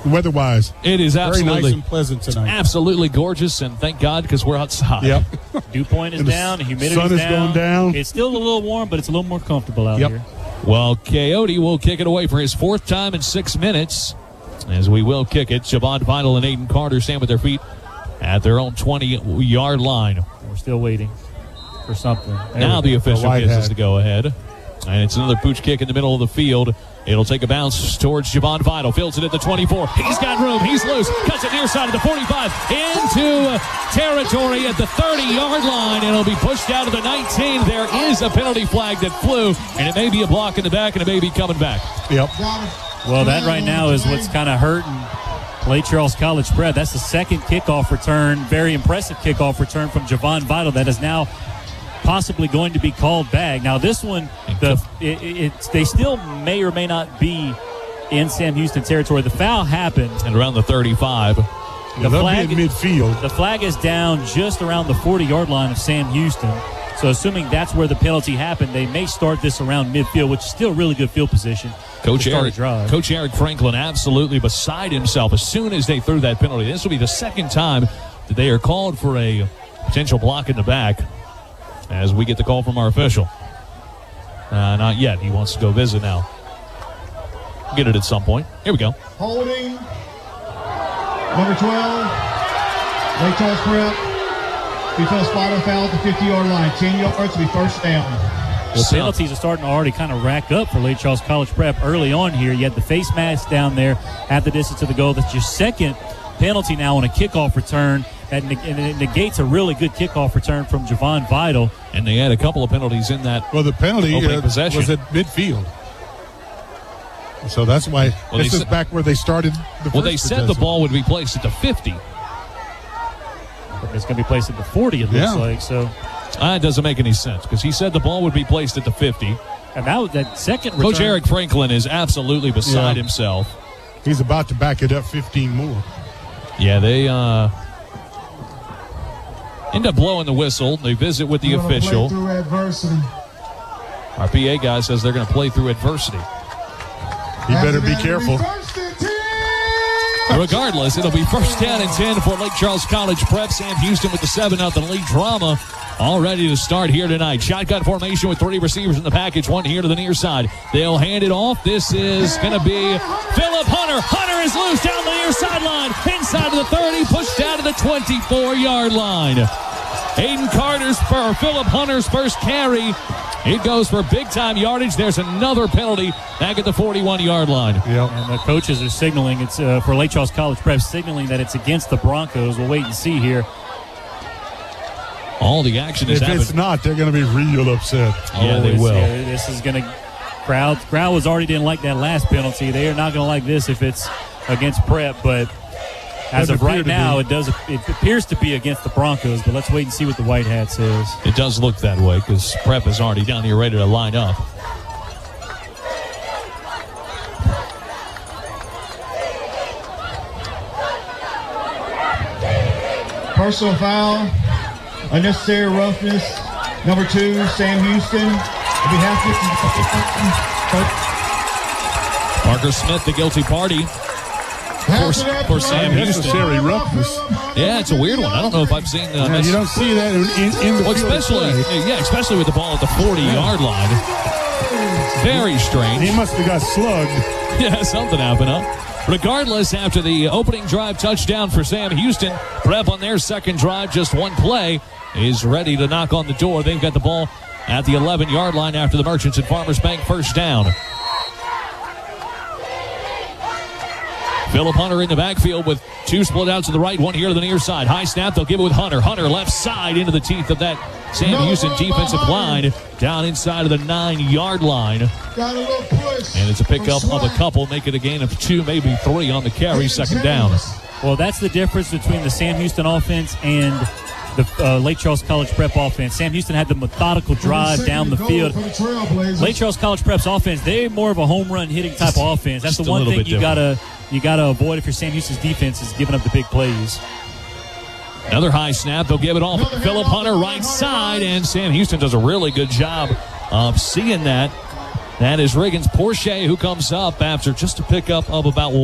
weather-wise. It is absolutely very nice and pleasant tonight. Absolutely gorgeous, and thank God because we're outside. Yep. Dew point is down. Humidity sun is going down. It's still a little warm, but it's a little more comfortable out here. Well, Coyote will kick it away for his fourth time in 6 minutes. As we will kick it, Javon Vital and Aiden Carter stand with their feet at their own 20-yard line. We're still waiting for something. Now the official gives us the go-ahead. And it's another pooch kick in the middle of the field. It'll take a bounce towards Javon Vital. Fields it at the 24. He's got room. He's loose. Cuts it near side of the 45. Into territory at the 30-yard line. And it'll be pushed out of the 19. There is a penalty flag that flew. And it may be a block in the back, and it may be coming back. Yep. Well, that right now is what's kind of hurting Lake Charles College Prep. That's the second kickoff return. Very impressive kickoff return from Javon Vital that is now possibly going to be called back. Now, this one, they still may or may not be in Sam Houston territory. The foul happened. And around the 35. The flag in midfield. The flag is down just around the 40-yard line of Sam Houston. So assuming that's where the penalty happened, they may start this around midfield, which is still really good field position. Coach Eric Franklin absolutely beside himself as soon as they threw that penalty. This will be the second time that they are called for a potential block in the back as we get the call from our official. Not yet. He wants to go visit now. Get it at some point. Here we go. Holding. Number 12. Lake Charles Prep. Defense spot foul at the 50-yard line. 10 yards to be first down. The penalties are starting to already kind of rack up for Lake Charles College Prep early on here. You had the face mask down there at the distance of the goal. That's your second penalty now on a kickoff return. And it negates a really good kickoff return from Javon Vital. And they had a couple of penalties in that. Well, the penalty was at midfield. So that's why this is back where they started the first they said the ball would be placed at the 50. But it's going to be placed at the 40, it looks like. So it doesn't make any sense because he said the ball would be placed at the 50. And that second return. Coach Eric Franklin is absolutely beside himself. He's about to back it up 15 more. Yeah, they end up blowing the whistle. They visit with the official. Our PA guy says they're going to play through adversity. You better be careful. Regardless, it'll be first down and 10 for Lake Charles College Prep. Sam Houston with the 7-0 lead. Drama all ready to start here tonight. Shotgun formation with 3 receivers in the package. One here to the near side. They'll hand it off. This is going to be Philip Hunter. Hunter is loose down the near sideline. Inside of the 30, pushed out of the 24-yard line. Aiden Carter's for Philip Hunter's first carry. It goes for big-time yardage. There's another penalty back at the 41-yard line. Yep. And the coaches are signaling it's for Lake Charles College Prep, signaling that it's against the Broncos. We'll wait and see here. All the action is happening. If it's not, they're going to be real upset. Yeah, they will. This is going to crowd was already didn't like that last penalty. They are not going to like this if it's against Prep, but as of right now, it appears to be against the Broncos, but let's wait and see what the white hat says. It does look that way because Prep is already down here ready to line up. Personal foul, unnecessary roughness. Number 2, Sam Houston. Parker Smith, the guilty party. For Sam Houston. Unnecessary roughness. Yeah, it's a weird one. I don't know if I've seen you don't see that in the field especially with the ball at the 40-yard line. Very strange. He must have got slugged. Yeah, something happened, huh? Regardless, after the opening drive touchdown for Sam Houston, Prep on their second drive, just one play, is ready to knock on the door. They've got the ball at the 11-yard line after the Merchants and Farmers Bank first down. Philip Hunter in the backfield with 2 split out to the right, 1 here to the near side. High snap, they'll give it with Hunter. Hunter left side into the teeth of that Sam Houston defensive line down inside of the 9-yard line. And it's a pickup of a couple, make it a gain of 2, maybe 3 on the carry, second down. Well, that's the difference between the Sam Houston offense and the Lake Charles College Prep offense. Sam Houston had the methodical drive down the field. Lake Charles College Prep's offense, they're more of a home run hitting type of offense. That's the one thing you gotta avoid if your Sam Houston's defense is giving up the big plays. Another high snap. They'll give it off. Philip Hunter right side, and Sam Houston does a really good job of seeing that. That is Riggins Porsche who comes up after just a pickup of about